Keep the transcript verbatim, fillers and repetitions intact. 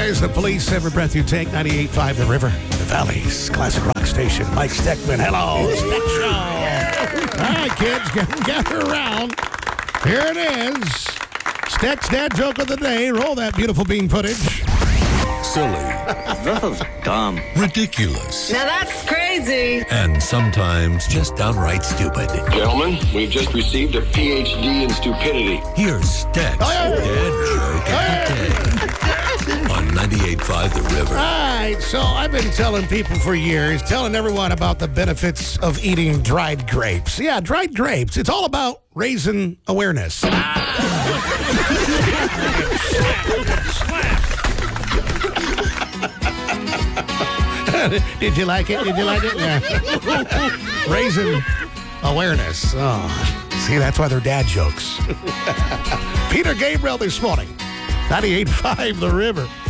There's the Police, Every Breath You Take, ninety-eight point five The River, the Valley's classic rock station. Mike Steckman, hello, Steck Show. All right, kids, get, gather around. Here it is. Steck's dad joke of the day. Roll that beautiful bean footage. Silly. This is dumb. Ridiculous. Now that's crazy. And sometimes just downright stupid. Gentlemen, we've just received a P H D in stupidity. Here's Steck's dad joke of the day on ninety-eight point five The River. All right, so I've been telling people for years, telling everyone about the benefits of eating dried grapes. Yeah, dried grapes. It's all about raising awareness. Did you like it? Did you like it? Yeah. Raising awareness. Oh, see, that's why they're dad jokes. Peter Gabriel this morning. ninety-eight point five The River.